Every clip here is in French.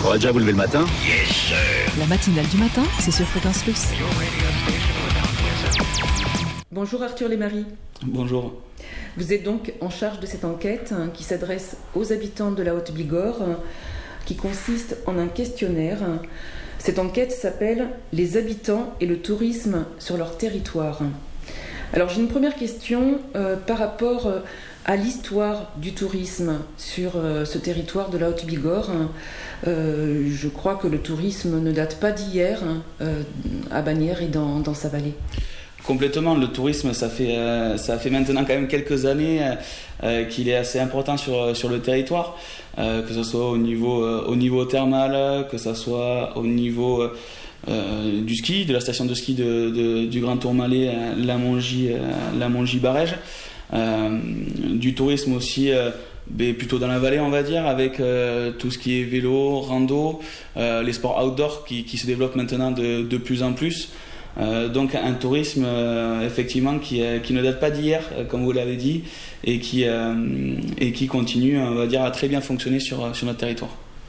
On va déjà vous lever le matin. La matinale du matin, c'est sur Fréquence Plus. Bonjour Arthur Lémarie. Bonjour. Vous êtes donc en charge de cette enquête qui s'adresse aux habitants de la Haute-Bigorre, qui consiste en un questionnaire. Cette enquête s'appelle « Les habitants et le tourisme sur leur territoire ». Alors j'ai une première question par rapport à l'histoire du tourisme sur ce territoire de la Haute-Bigorre. Je crois que le tourisme ne date pas d'hier à Bagnères et dans sa vallée. Complètement, le tourisme, ça fait maintenant quand même quelques années qu'il est assez important sur le territoire, que ce soit au niveau thermal, que ce soit au niveau du ski, de la station de ski du Grand Tourmalet, la Mongie-Barège, du tourisme aussi plutôt dans la vallée, on va dire, avec tout ce qui est vélo, rando, les sports outdoor qui se développent maintenant de plus en plus. Donc un tourisme effectivement qui ne date pas d'hier, comme vous l'avez dit, et qui continue, on va dire, à très bien fonctionner sur notre territoire.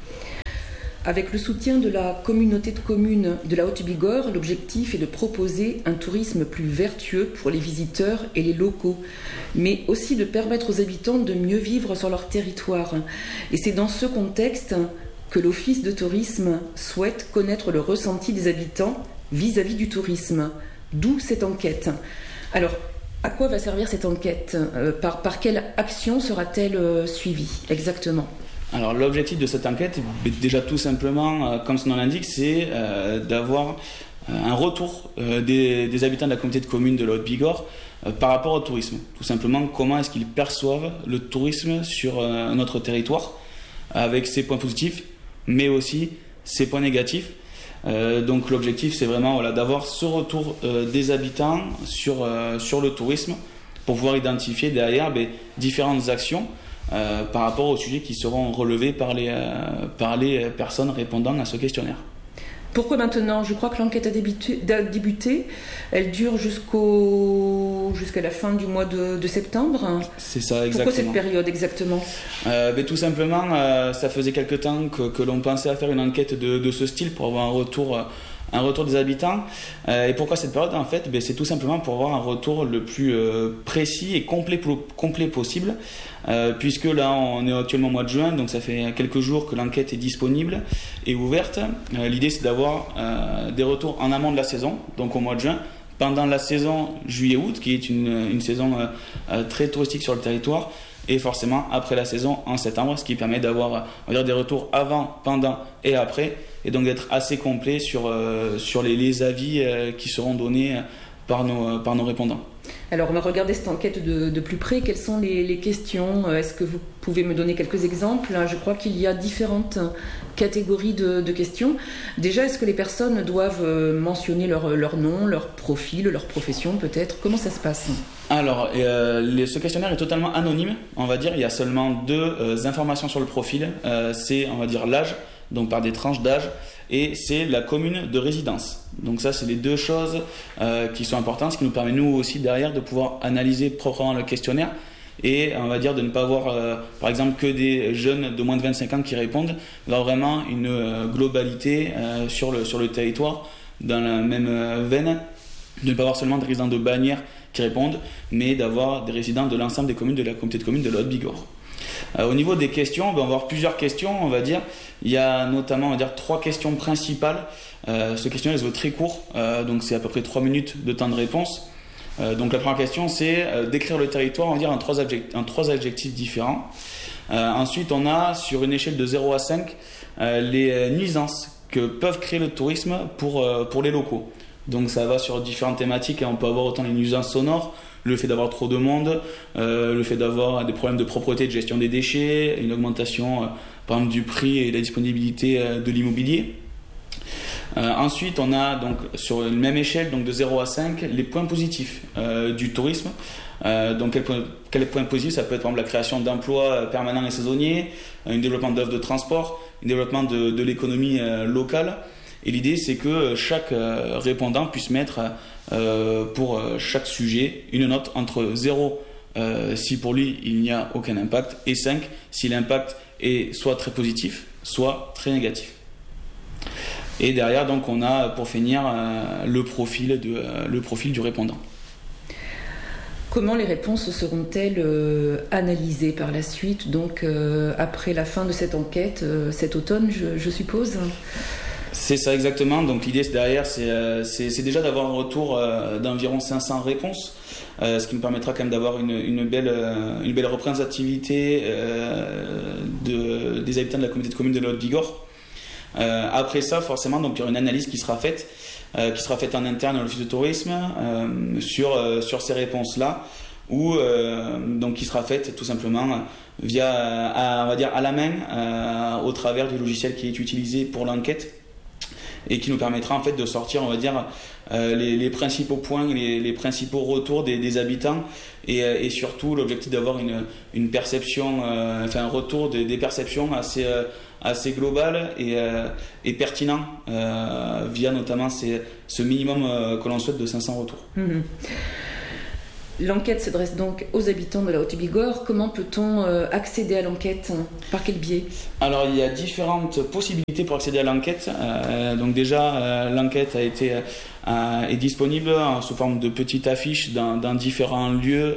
Avec le soutien de la communauté de communes de la Haute-Bigorre, l'objectif est de proposer un tourisme plus vertueux pour les visiteurs et les locaux, mais aussi de permettre aux habitants de mieux vivre sur leur territoire. Et c'est dans ce contexte que l'Office de tourisme souhaite connaître le ressenti des habitants vis-à-vis du tourisme. D'où cette enquête. Alors, à quoi va servir cette enquête ? Par quelle action sera-t-elle suivie exactement ? Alors l'objectif de cette enquête, déjà tout simplement, comme son nom l'indique, c'est d'avoir un retour des habitants de la communauté de communes de la Haute-Bigorre par rapport au tourisme. Tout simplement, comment est-ce qu'ils perçoivent le tourisme sur notre territoire, avec ses points positifs, mais aussi ses points négatifs. Donc l'objectif, c'est vraiment d'avoir ce retour des habitants sur le tourisme pour pouvoir identifier derrière différentes actions par rapport aux sujets qui seront relevés par les personnes répondant à ce questionnaire. Pourquoi maintenant ? Je crois que l'enquête a débuté. Elle dure jusqu'à la fin du mois de septembre. C'est ça, exactement. Pourquoi cette période exactement ? Tout simplement, ça faisait quelque temps que l'on pensait à faire une enquête de ce style pour avoir un retour des habitants. Et pourquoi cette période ? En fait, c'est tout simplement pour avoir un retour le plus précis et complet possible, puisque là on est actuellement au mois de juin, donc ça fait quelques jours que l'enquête est disponible et ouverte. L'idée, c'est d'avoir des retours en amont de la saison, donc au mois de juin, pendant la saison juillet-août, qui est une saison très touristique sur le territoire, et forcément après la saison en septembre, ce qui permet d'avoir, on va dire, des retours avant, pendant et après, et donc d'être assez complet sur les avis qui seront donnés par nos répondants. Alors on va regarder cette enquête de plus près. Quelles sont les questions ? Est-ce que vous pouvez me donner quelques exemples ? Je crois qu'il y a différentes catégories de questions. Déjà, est-ce que les personnes doivent mentionner leur nom, leur profil, leur profession peut-être ? Comment ça se passe ? Alors, ce questionnaire est totalement anonyme, on va dire. Il y a seulement deux informations sur le profil. C'est, on va dire, l'âge, donc par des tranches d'âge, et c'est la commune de résidence. Donc ça, c'est les deux choses qui sont importantes, ce qui nous permet nous aussi derrière de pouvoir analyser proprement le questionnaire et on va dire de ne pas avoir par exemple que des jeunes de moins de 25 ans qui répondent, mais vraiment une globalité sur le territoire dans la même veine, de ne pas avoir seulement des résidents de Bagnères qui répondent, mais d'avoir des résidents de l'ensemble des communes de la communauté de communes de la Haute-Bigorre. Au niveau des questions, on va avoir plusieurs questions, on va dire. Il y a notamment, on va dire, 3 questions principales. Ce questionnaire se veut très court, donc c'est à peu près 3 minutes de temps de réponse. Donc la première question, c'est décrire le territoire, on va dire, en 3 adjectifs différents. Ensuite, on a, sur une échelle de 0 à 5, les nuisances que peuvent créer le tourisme pour les locaux. Donc ça va sur différentes thématiques, et on peut avoir autant les nuisances sonores, le fait d'avoir trop de monde, le fait d'avoir des problèmes de propreté, de gestion des déchets, une augmentation par exemple du prix et de la disponibilité de l'immobilier. Ensuite, on a donc sur une même échelle, donc de 0 à 5, les points positifs du tourisme. Donc quel point positif ? Ça peut être par exemple la création d'emplois permanents et saisonniers, un développement d'offres de transport, un développement de l'économie locale. Et l'idée, c'est que chaque répondant puisse mettre pour chaque sujet une note entre 0 si pour lui il n'y a aucun impact et 5 si l'impact est soit très positif, soit très négatif. Et derrière, donc, on a pour finir le profil du répondant. Comment les réponses seront-elles analysées par la suite, donc après la fin de cette enquête, cet automne, je suppose ? C'est ça exactement. Donc l'idée derrière, c'est déjà d'avoir un retour d'environ 500 réponses, ce qui nous permettra quand même d'avoir une belle représentativité des habitants de la communauté de communes de la Haute-Bigorre. Après ça, forcément, donc il y aura une analyse qui sera faite en interne à l'office de tourisme sur ces réponses-là, ou donc qui sera faite tout simplement via, on va dire, à la main, au travers du logiciel qui est utilisé pour l'enquête, et qui nous permettra en fait de sortir, on va dire, les principaux points, les principaux retours des habitants, et surtout l'objectif d'avoir une perception, un retour des perceptions assez global et pertinent via notamment ce minimum que l'on souhaite de 500 retours. Mmh. L'enquête s'adresse donc aux habitants de la Haute-Bigorre. Comment peut-on accéder à l'enquête ? Par quel biais ? Alors, il y a différentes possibilités pour accéder à l'enquête. Donc déjà, l'enquête est disponible sous forme de petites affiches dans différents lieux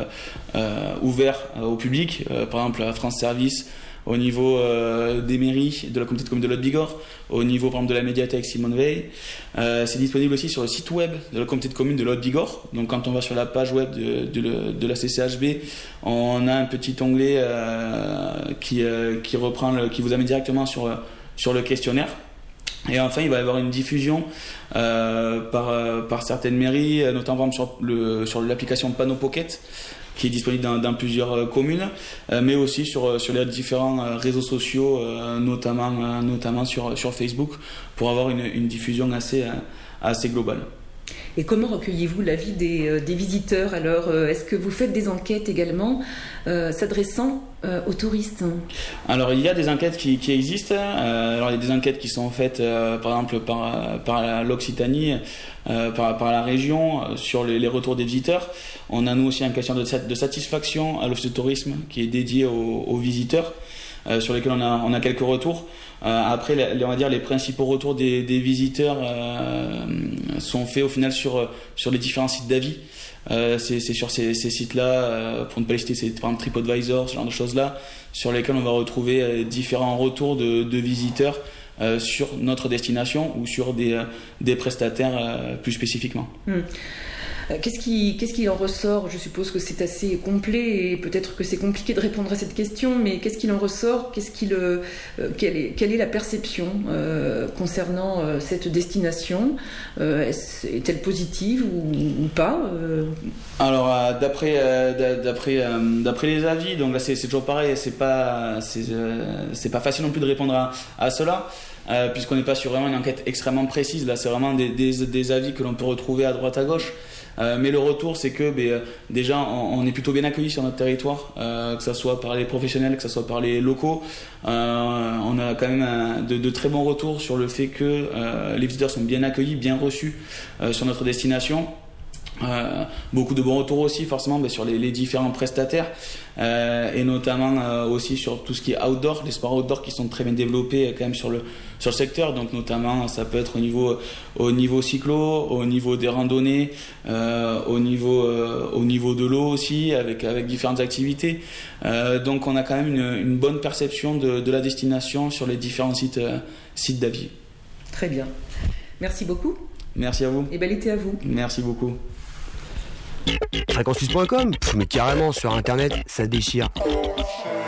ouverts au public. Par exemple, à France Service, au niveau des mairies de la communauté de communes de la Haute-Bigorre, au niveau par exemple de la médiathèque Simone Veil. C'est disponible aussi sur le site web de la communauté de communes de la Haute-Bigorre. Donc quand on va sur la page web de la CCHB, on a un petit onglet qui vous amène directement sur le questionnaire. Et enfin, il va y avoir une diffusion par certaines mairies, notamment sur l'application Panneau Pocket, qui est disponible dans plusieurs communes, mais aussi sur les différents réseaux sociaux, notamment sur Facebook, pour avoir une diffusion assez globale. Et comment recueillez-vous l'avis des visiteurs ? Alors, est-ce que vous faites des enquêtes également s'adressant aux touristes ? Alors, il y a des enquêtes qui existent. Alors, il y a des enquêtes qui sont faites, par exemple, par l'Occitanie, par la région, sur les retours des visiteurs. On a, nous aussi, un questionnaire de satisfaction à l'office de tourisme qui est dédié aux visiteurs, sur lesquels on a quelques retours. Après, on va dire les principaux retours des visiteurs sont faits au final sur les différents sites d'avis. C'est sur ces sites-là, pour ne pas les citer, c'est par exemple TripAdvisor, ce genre de choses-là, sur lesquels on va retrouver différents retours de visiteurs sur notre destination ou sur des prestataires plus spécifiquement. Qu'est-ce qui en ressort ? Je suppose que c'est assez complet et peut-être que c'est compliqué de répondre à cette question, mais qu'est-ce qu'il en ressort ? Quelle est la perception concernant cette destination ? Est-elle positive ou pas ? Alors d'après les avis, donc là c'est toujours pareil, c'est pas facile non plus de répondre à cela. Puisqu'on n'est pas sur vraiment une enquête extrêmement précise, là c'est vraiment des avis que l'on peut retrouver à droite à gauche. Mais le retour, c'est que déjà on est plutôt bien accueillis sur notre territoire, que ce soit par les professionnels, que ce soit par les locaux. On a quand même de très bons retours sur le fait que les visiteurs sont bien accueillis, bien reçus sur notre destination. Beaucoup de bons retours aussi forcément sur les différents prestataires, et notamment aussi sur tout ce qui est outdoor, les sports outdoor qui sont très bien développés quand même sur le secteur. Donc notamment ça peut être au niveau cyclo, au niveau des randonnées, au niveau de l'eau aussi, avec différentes activités. Donc on a quand même une bonne perception de la destination sur les différents sites d'avis. Très bien, merci beaucoup. Merci à vous. Et bel été à vous. Merci beaucoup. Fréquencesuisse.com, mais carrément sur internet ça déchire.